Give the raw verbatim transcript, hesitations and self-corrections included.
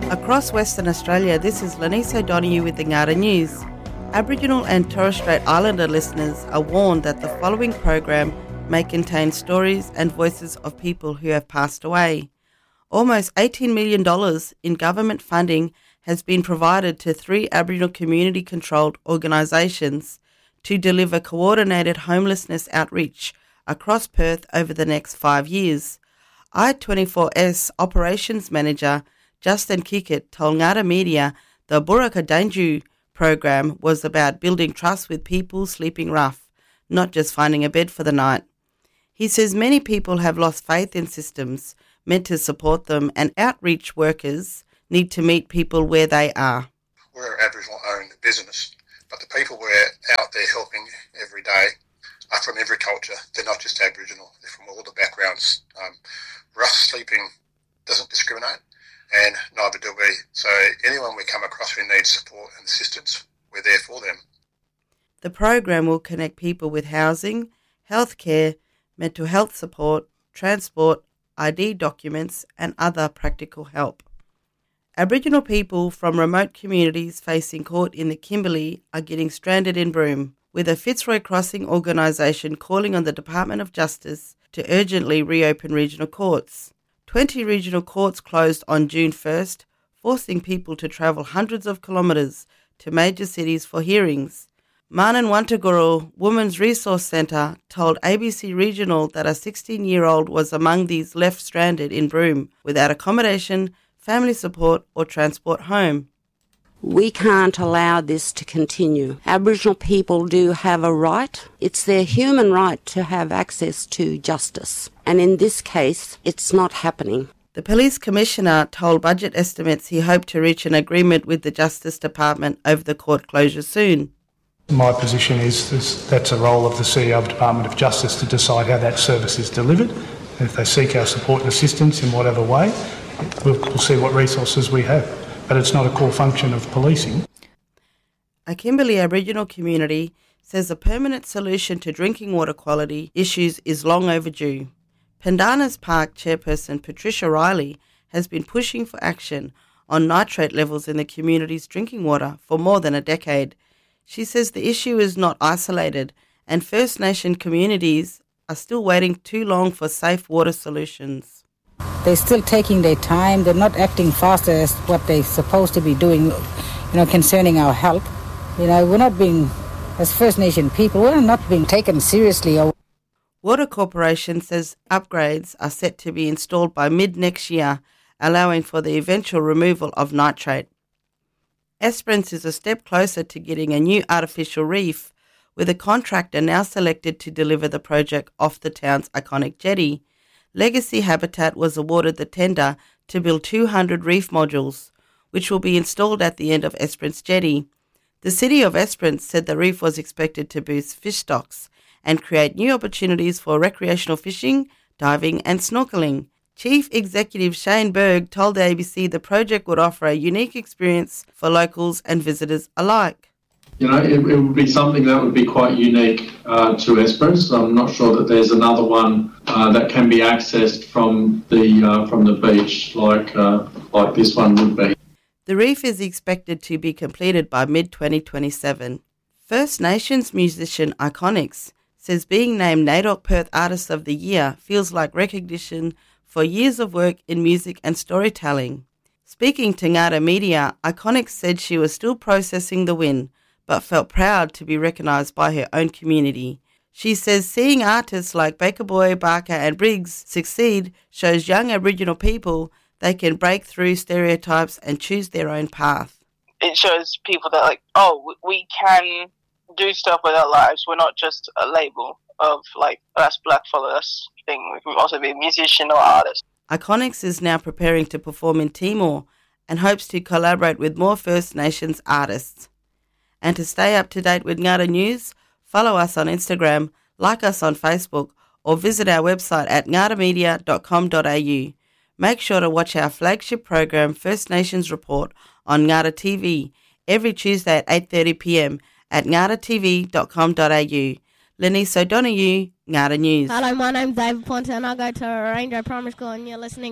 Across Western Australia, this is Lanice O'Donoghue with the Ngara News. Aboriginal and Torres Strait Islander listeners are warned that the following program may contain stories and voices of people who have passed away. Almost eighteen million dollars in government funding has been provided to three Aboriginal community-controlled organisations to deliver coordinated homelessness outreach across Perth over the next five years. I twenty-four S Operations Manager Justin Kickett told Ngara Media the Buraka Danju program was about building trust with people sleeping rough, not just finding a bed for the night. He says many people have lost faith in systems meant to support them, and outreach workers need to meet people where they are. We're an Aboriginal-owned business, but the people we're out there helping every day are from every culture. They're not just Aboriginal. They're from all the backgrounds. Um, rough sleeping doesn't discriminate, and neither do we. So anyone we come across who needs support and assistance, we're there for them. The program will connect people with housing, healthcare, mental health support, transport, I D documents and other practical help. Aboriginal people from remote communities facing court in the Kimberley are getting stranded in Broome, with a Fitzroy Crossing organisation calling on the Department of Justice to urgently reopen regional courts. twenty regional courts closed on June first, forcing people to travel hundreds of kilometres to major cities for hearings. Marnan Wantaguru Women's Resource Centre told A B C Regional that a sixteen-year-old was among these left stranded in Broome without accommodation, family support or transport home. We can't allow this to continue. Aboriginal people do have a right. It's their human right to have access to justice. And in this case, it's not happening. The Police Commissioner told Budget Estimates he hoped to reach an agreement with the Justice Department over the court closure soon. My position is, is that's a role of the C E O of the Department of Justice to decide how that service is delivered. And if they seek our support and assistance in whatever way, we'll, we'll see what resources we have. But it's not a core function of policing. A Kimberley Aboriginal community says a permanent solution to drinking water quality issues is long overdue. Pendanas Park chairperson Patricia Riley has been pushing for action on nitrate levels in the community's drinking water for more than a decade. She says the issue is not isolated and First Nation communities are still waiting too long for safe water solutions. They're still taking their time. They're not acting fast as what they're supposed to be doing, you know, concerning our health. You know, we're not being, as First Nation people, we're not being taken seriously. Water Corporation says upgrades are set to be installed by mid-next year, allowing for the eventual removal of nitrate. Esperance is a step closer to getting a new artificial reef, with a contractor now selected to deliver the project off the town's iconic jetty. Legacy Habitat was awarded the tender to build two hundred reef modules, which will be installed at the end of Esperance Jetty. The City of Esperance said the reef was expected to boost fish stocks and create new opportunities for recreational fishing, diving and snorkelling. Chief Executive Shane Berg told the A B C the project would offer a unique experience for locals and visitors alike. You know, it, it would be something that would be quite unique uh, to Esperance. I'm not sure that there's another one uh, that can be accessed from the uh, from the beach like uh, like this one would be. The reef is expected to be completed by mid twenty twenty-seven. First Nations musician Iconics says being named NAIDOC Perth Artist of the Year feels like recognition for years of work in music and storytelling. Speaking to Ngara Media, Iconics said she was still processing the win, but felt proud to be recognised by her own community. She says seeing artists like Baker Boy, Barker and Briggs succeed shows young Aboriginal people they can break through stereotypes and choose their own path. It shows people that, like, oh, we can do stuff with our lives. We're not just a label of, like, us black follow us thing. We can also be a musician or artist. Iconics is now preparing to perform in Timor and hopes to collaborate with more First Nations artists. And to stay up to date with Ngara News, follow us on Instagram, like us on Facebook, or visit our website at ngara media dot com dot a u. Make sure to watch our flagship program, First Nations Report, on Ngara T V every Tuesday at eight thirty p m at ngara t v dot com dot a u. Lanice O'Donoghue, Ngara News. Hello, my name's David Ponte and I go to Rainbow Primary School and you're listening